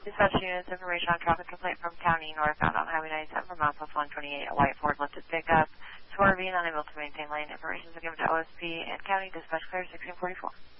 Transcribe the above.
Dispatch units information on traffic complaint from County northbound on Highway 97 from Mount 128, a white Ford lifted pickup. Swerving, unable to maintain lane. Information is given to OSP and County. Dispatch clear 1644.